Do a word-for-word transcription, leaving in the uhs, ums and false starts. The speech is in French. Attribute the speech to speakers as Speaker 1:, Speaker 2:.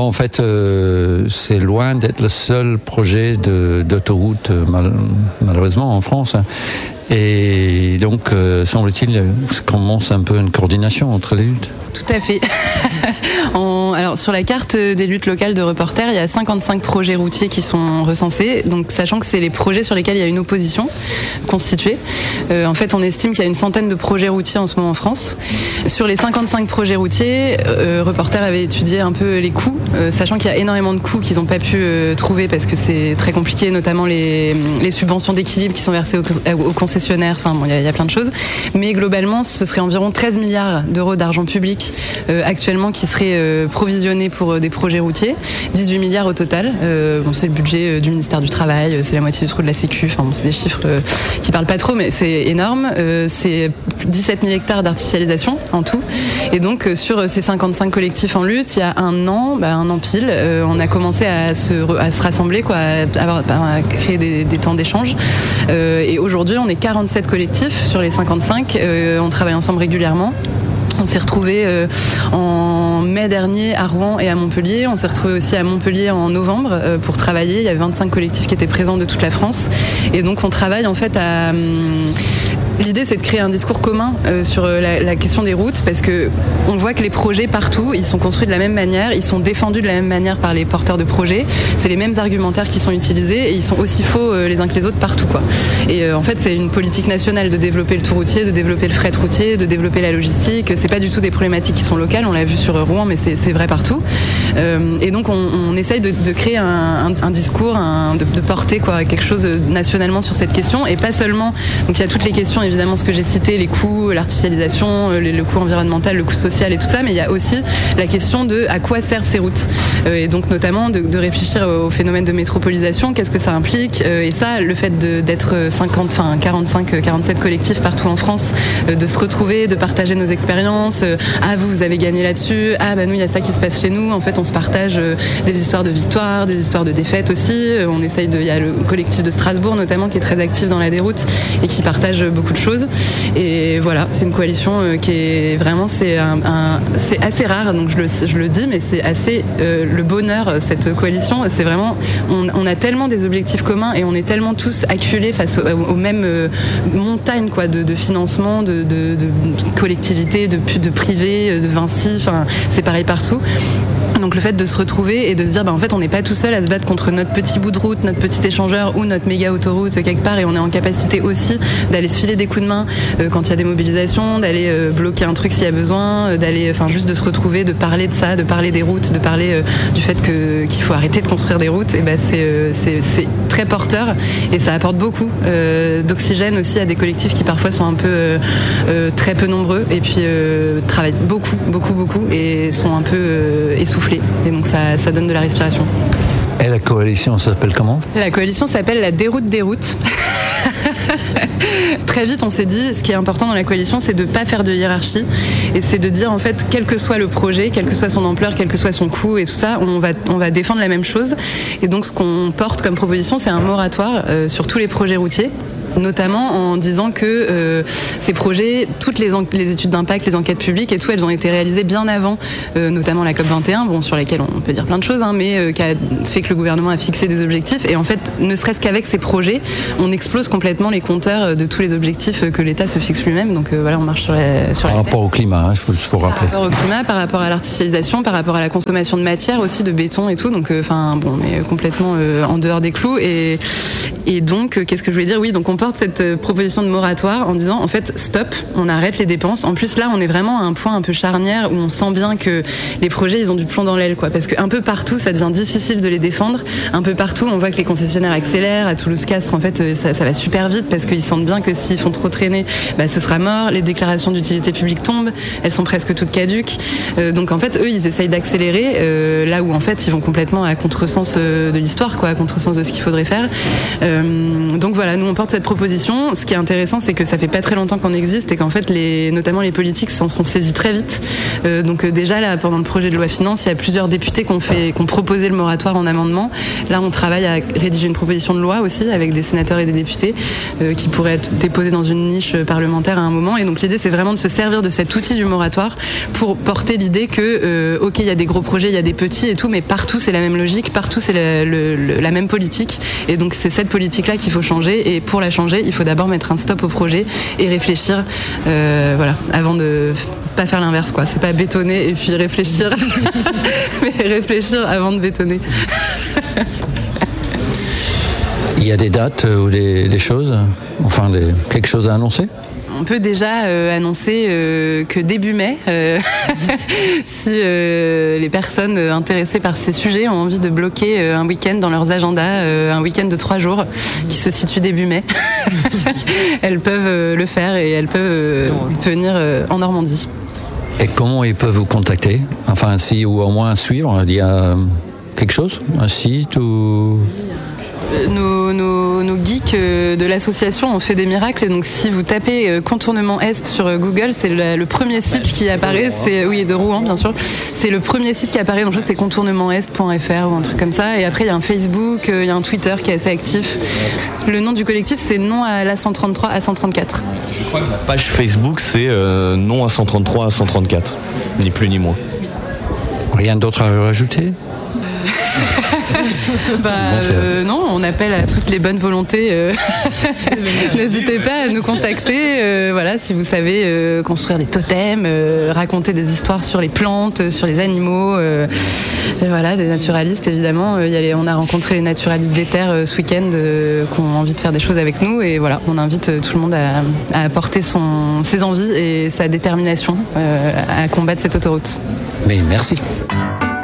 Speaker 1: Bon, en fait, euh, c'est loin d'être le seul projet de, d'autoroute, euh, mal, malheureusement, en France. Hein. Et donc, euh, semble-t-il, ça commence un peu une coordination entre les luttes.
Speaker 2: Tout à fait. en, alors, sur la carte des luttes locales de Reporter, il y a cinquante-cinq projets routiers qui sont recensés, donc sachant que c'est les projets sur lesquels il y a une opposition constituée. Euh, en fait, on estime qu'il y a une centaine de projets routiers en ce moment en France. Sur les cinquante-cinq projets routiers, euh, Reporter avait étudié un peu les coûts, euh, sachant qu'il y a énormément de coûts qu'ils n'ont pas pu euh, trouver parce que c'est très compliqué, notamment les, les subventions d'équilibre qui sont versées aux, aux concessionnaires. Enfin, bon, il y, y a plein de choses. Mais globalement, ce serait environ treize milliards d'euros d'argent public Euh, actuellement qui serait euh, provisionné pour euh, des projets routiers, dix-huit milliards au total. Euh, bon, c'est le budget euh, du ministère du Travail, euh, c'est la moitié du trou de la Sécu. Enfin, bon, c'est des chiffres euh, qui parlent pas trop, mais c'est énorme. Euh, c'est dix-sept mille hectares d'artificialisation en tout. Et donc euh, sur ces cinquante-cinq collectifs en lutte, il y a un an, bah, un an pile, euh, on a commencé à se, à se rassembler, quoi, à, avoir, à créer des, des temps d'échange. Euh, et aujourd'hui, on est quarante-sept collectifs sur les cinquante-cinq. Euh, on travaille ensemble régulièrement. On s'est retrouvés euh, en mai dernier à Rouen et à Montpellier. On s'est retrouvés aussi à Montpellier en novembre euh, pour travailler. Il y avait vingt-cinq collectifs qui étaient présents de toute la France. Et donc on travaille en fait à... Hum, L'idée, c'est de créer un discours commun euh, sur la, la question des routes, parce que on voit que les projets partout, ils sont construits de la même manière, ils sont défendus de la même manière par les porteurs de projets. C'est les mêmes argumentaires qui sont utilisés et ils sont aussi faux euh, les uns que les autres partout, quoi. Et euh, en fait, c'est une politique nationale de développer le tout routier, de développer le fret routier, de développer la logistique. C'est pas du tout des problématiques qui sont locales. On l'a vu sur Rouen, mais c'est, c'est vrai partout. Euh, et donc, on, on essaye de, de créer un, un, un discours, un, de, de porter quoi, quelque chose nationalement sur cette question, et pas seulement. Donc, il y a toutes les questions, évidemment, ce que j'ai cité, les coûts, l'artificialisation, le, le coût environnemental, le coût social et tout ça, mais il y a aussi la question de à quoi servent ces routes. Euh, et donc notamment de, de réfléchir au phénomène de métropolisation, qu'est-ce que ça implique, euh, et ça, le fait de, d'être cinquante, enfin quarante-cinq, quarante-sept collectifs partout en France, euh, de se retrouver, de partager nos expériences, euh, ah vous, vous avez gagné là-dessus, ah bah nous, il y a ça qui se passe chez nous, en fait on se partage euh, des histoires de victoires, des histoires de défaites aussi, euh, on essaye de, il y a le collectif de Strasbourg notamment qui est très actif dans la déroute et qui partage beaucoup de choses. Et voilà, c'est une coalition euh, qui est vraiment, c'est un, un, c'est assez rare, donc je le, je le dis, mais c'est assez euh, le bonheur, cette coalition. C'est vraiment, on, on a tellement des objectifs communs et on est tellement tous acculés face aux, aux mêmes euh, montagnes, quoi, de, de financement, de, de, de collectivités, de, de privés, de Vinci, enfin, c'est pareil partout. Donc le fait de se retrouver et de se dire bah en fait on n'est pas tout seul à se battre contre notre petit bout de route, notre petit échangeur ou notre méga autoroute quelque part, et on est en capacité aussi d'aller se filer des coups de main euh, quand il y a des mobilisations, d'aller euh, bloquer un truc s'il y a besoin, euh, d'aller enfin juste de se retrouver, de parler de ça, de parler des routes, de parler euh, du fait que qu'il faut arrêter de construire des routes. Et ben bah, c'est, euh, c'est c'est très porteur et ça apporte beaucoup euh, d'oxygène aussi à des collectifs qui parfois sont un peu euh, euh, très peu nombreux et puis euh, travaillent beaucoup beaucoup beaucoup et sont un peu euh, essoufflés. Et donc ça, ça donne de la respiration.
Speaker 1: Et la coalition s'appelle comment ?
Speaker 2: La coalition s'appelle la Déroute des routes. Très vite, on s'est dit, ce qui est important dans la coalition, c'est de ne pas faire de hiérarchie. Et c'est de dire, en fait, quel que soit le projet, quelle que soit son ampleur, quel que soit son coût et tout ça, on va, on va défendre la même chose. Et donc, ce qu'on porte comme proposition, c'est un moratoire euh, sur tous les projets routiers, notamment en disant que euh, ces projets, toutes les, en- les études d'impact, les enquêtes publiques et tout, elles ont été réalisées bien avant, euh, notamment la COP vingt et un, bon, sur laquelle on peut dire plein de choses, hein, mais euh, qui a fait que le gouvernement a fixé des objectifs. Et en fait, ne serait-ce qu'avec ces projets, on explose complètement les compteurs de tous les objectifs que l'État se fixe lui-même. Donc euh, voilà, on marche sur la sur
Speaker 1: Par
Speaker 2: la
Speaker 1: rapport
Speaker 2: tête.
Speaker 1: au climat, il faut, faut rappeler.
Speaker 2: Par rapport au climat, par rapport à l'artificialisation, par rapport à la consommation de matière aussi, de béton et tout. Donc, enfin, euh, bon, on est complètement euh, en dehors des clous. Et, et donc, euh, qu'est-ce que je voulais dire ? Oui, donc on porte cette euh, proposition de moratoire en disant, en fait, stop, on arrête les dépenses. En plus, là, on est vraiment à un point un peu charnière où on sent bien que les projets, ils ont du plomb dans l'aile, quoi. Parce qu'un peu partout, ça devient difficile de les défendre. Un peu partout, on voit que les concessionnaires accélèrent. À Toulouse-Castres, en fait, ça, ça va super vite parce qu'ils sentent bien que s'ils font trop traîner, bah, ce sera mort. Les déclarations d'utilité publique tombent. Elles sont presque toutes caduques. Euh, donc, en fait, eux, ils essayent d'accélérer euh, là où, en fait, ils vont complètement à contresens euh, de l'histoire, quoi, à contresens de ce qu'il faudrait faire. Euh, donc, voilà, nous, on porte cette proposition. Ce qui est intéressant, c'est que ça fait pas très longtemps qu'on existe et qu'en fait, les, notamment les politiques s'en sont saisis très vite. Euh, donc euh, déjà là, pendant le projet de loi finance, il y a plusieurs députés qui ont fait, qui ont proposé le moratoire en amendement. Là, on travaille à rédiger une proposition de loi aussi avec des sénateurs et des députés euh, qui pourraient être déposée dans une niche parlementaire à un moment. Et donc l'idée, c'est vraiment de se servir de cet outil du moratoire pour porter l'idée que, euh, ok, il y a des gros projets, il y a des petits et tout, mais partout c'est la même logique, partout c'est la, le, le, la même politique. Et donc c'est cette politique-là qu'il faut changer. Et pour la changer, il faut d'abord mettre un stop au projet et réfléchir, euh, voilà, avant de pas faire l'inverse, quoi. C'est pas bétonner et puis réfléchir, mais réfléchir avant de bétonner.
Speaker 1: Il y a des dates ou des, des choses, enfin des, quelque chose à annoncer ?
Speaker 2: On peut déjà euh, annoncer euh, que début mai, euh, si euh, les personnes intéressées par ces sujets ont envie de bloquer euh, un week-end dans leurs agendas, euh, un week-end de trois jours qui se situe début mai, elles peuvent euh, le faire et elles peuvent euh, venir euh, en Normandie.
Speaker 1: Et comment ils peuvent vous contacter ? Enfin, si, ou au moins suivre, il y a quelque chose ? Un site ou...
Speaker 2: Nos, nos, nos geeks de l'association ont fait des miracles, et donc si vous tapez contournement Est sur Google, c'est le, le premier site qui apparaît, c'est, oui, de Rouen bien sûr, c'est le premier site qui apparaît, donc je crois que c'est contournement est point f r ou un truc comme ça, et après il y a un Facebook, il y a un Twitter qui est assez actif. Le nom du collectif c'est Non à la cent trente-trois à cent trente-quatre.
Speaker 3: Je crois que la page Facebook c'est euh, Non à cent trente-trois à cent trente-quatre, ni plus ni moins.
Speaker 1: Rien d'autre à rajouter ?
Speaker 2: bah euh, non, on appelle à toutes les bonnes volontés. Euh, n'hésitez pas à nous contacter. Euh, voilà, si vous savez euh, construire des totems, euh, raconter des histoires sur les plantes, sur les animaux. Euh, voilà, des naturalistes évidemment. Euh, y a les, on a rencontré les naturalistes des terres euh, ce week-end euh, qui ont envie de faire des choses avec nous, et voilà, on invite euh, tout le monde à, à apporter son, ses envies et sa détermination euh, à combattre cette autoroute.
Speaker 1: Mais merci.